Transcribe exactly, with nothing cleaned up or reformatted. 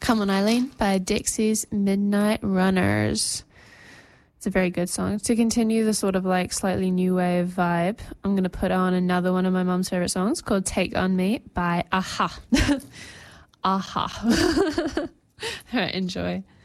Come On Eileen by Dexys Midnight Runners. It's a very good song. To continue the sort of like slightly new wave vibe, I'm going to put on another one of my mum's favourite songs called Take On Me by a-ha. a-ha. All right, enjoy.